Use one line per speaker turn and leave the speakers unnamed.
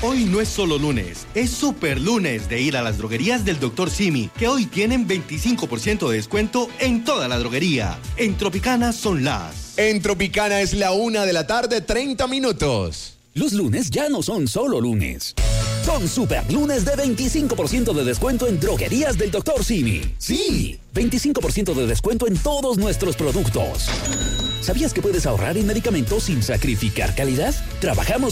Hoy no es solo lunes, es super lunes de ir a las droguerías del Dr. Simi, que hoy tienen 25% de descuento en toda la droguería. En Tropicana son las...
En Tropicana es la 1:30 p.m.
Los lunes ya no son solo lunes. Son super lunes de 25% de descuento en droguerías del Dr. Simi. Sí, 25% de descuento en todos nuestros productos. ¿Sabías que puedes ahorrar en medicamentos sin sacrificar calidad? Trabajamos